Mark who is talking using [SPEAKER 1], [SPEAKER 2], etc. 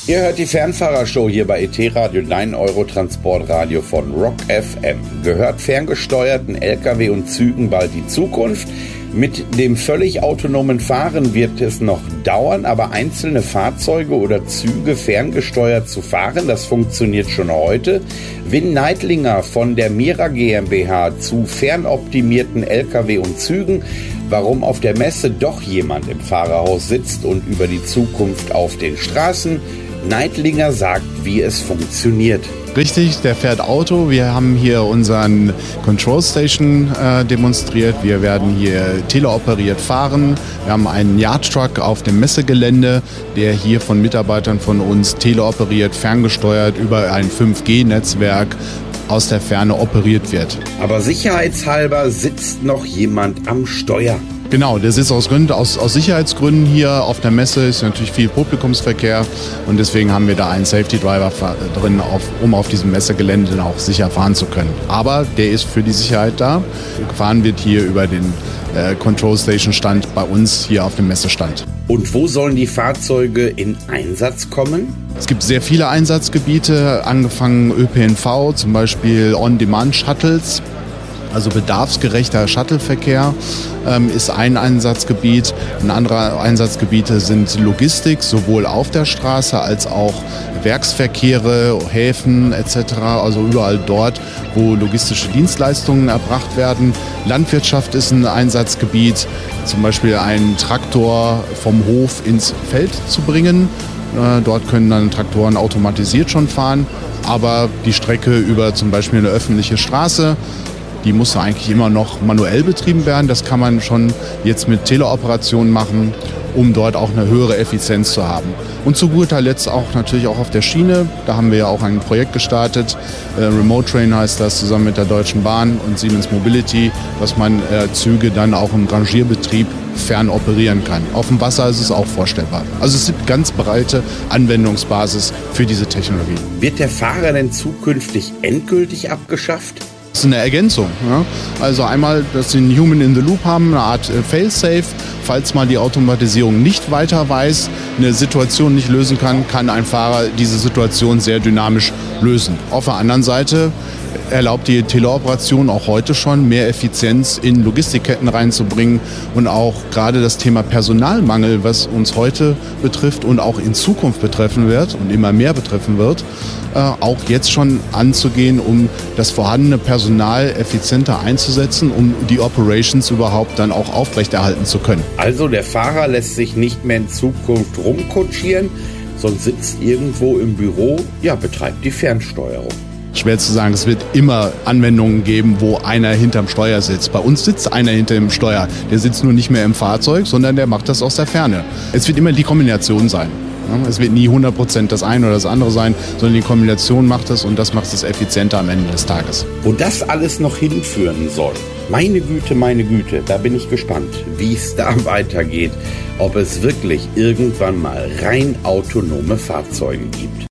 [SPEAKER 1] Ihr hört die Fernfahrershow hier bei ET-Radio, dein Euro-Transportradio von Rock FM. Gehört ferngesteuerten Lkw und Zügen bald die Zukunft? Mit dem völlig autonomen Fahren wird es noch dauern, aber einzelne Fahrzeuge oder Züge ferngesteuert zu fahren, das funktioniert schon heute. Win Neidlinger von der Mira GmbH zu fernoptimierten Lkw und Zügen. Warum auf der Messe doch jemand im Fahrerhaus sitzt und über die Zukunft auf den Straßen. Neidlinger sagt, wie es funktioniert.
[SPEAKER 2] Richtig, der fährt Auto. Wir haben hier unseren Control Station demonstriert. Wir werden hier teleoperiert fahren. Wir haben einen Yard Truck auf dem Messegelände, der hier von Mitarbeitern von uns teleoperiert, ferngesteuert über ein 5G-Netzwerk aus der Ferne operiert wird.
[SPEAKER 1] Aber sicherheitshalber sitzt noch jemand am Steuer.
[SPEAKER 2] Genau, der sitzt aus Sicherheitsgründen hier auf der Messe, ist natürlich viel Publikumsverkehr und deswegen haben wir da einen Safety Driver drin, um auf diesem Messegelände dann auch sicher fahren zu können. Aber der ist für die Sicherheit da. Gefahren wird hier über den Control Station Stand bei uns hier auf dem Messestand.
[SPEAKER 1] Und wo sollen die Fahrzeuge in Einsatz kommen?
[SPEAKER 2] Es gibt sehr viele Einsatzgebiete, angefangen ÖPNV, zum Beispiel On-Demand-Shuttles. Also bedarfsgerechter Shuttleverkehr ist ein Einsatzgebiet. Ein anderer Einsatzgebiete sind Logistik, sowohl auf der Straße als auch Werksverkehre, Häfen etc. Also überall dort, wo logistische Dienstleistungen erbracht werden. Landwirtschaft ist ein Einsatzgebiet, zum Beispiel einen Traktor vom Hof ins Feld zu bringen. Dort können dann Traktoren automatisiert schon fahren, aber die Strecke über zum Beispiel eine öffentliche Straße, die muss eigentlich immer noch manuell betrieben werden. Das kann man schon jetzt mit Teleoperationen machen, um dort auch eine höhere Effizienz zu haben. Und zu guter Letzt auch natürlich auch auf der Schiene. Da haben wir ja auch ein Projekt gestartet. Remote Train heißt das, zusammen mit der Deutschen Bahn und Siemens Mobility, dass man Züge dann auch im Rangierbetrieb fern operieren kann. Auf dem Wasser ist es auch vorstellbar. Also es gibt ganz breite Anwendungsbasis für diese Technologie.
[SPEAKER 1] Wird der Fahrer denn zukünftig endgültig abgeschafft?
[SPEAKER 2] Das ist eine Ergänzung. Ja? Also einmal, dass sie einen Human in the Loop haben, eine Art Fail-Safe. Falls mal die Automatisierung nicht weiter weiß, eine Situation nicht lösen kann, kann ein Fahrer diese Situation sehr dynamisch lösen. Auf der anderen Seite erlaubt die Teleoperation auch heute schon, mehr Effizienz in Logistikketten reinzubringen und auch gerade das Thema Personalmangel, was uns heute betrifft und auch in Zukunft betreffen wird und immer mehr betreffen wird, auch jetzt schon anzugehen, um das vorhandene Personal effizienter einzusetzen, um die Operations überhaupt dann auch aufrechterhalten zu können.
[SPEAKER 1] Also der Fahrer lässt sich nicht mehr in Zukunft rumkutschieren, sondern sitzt irgendwo im Büro, betreibt die Fernsteuerung.
[SPEAKER 2] Schwer zu sagen, es wird immer Anwendungen geben, wo einer hinterm Steuer sitzt. Bei uns sitzt einer hinter dem Steuer. Der sitzt nur nicht mehr im Fahrzeug, sondern der macht das aus der Ferne. Es wird immer die Kombination sein. Es wird nie 100% das eine oder das andere sein, sondern die Kombination macht es und das macht es effizienter am Ende des Tages.
[SPEAKER 1] Wo das alles noch hinführen soll, meine Güte, da bin ich gespannt, wie es da weitergeht, ob es wirklich irgendwann mal rein autonome Fahrzeuge gibt.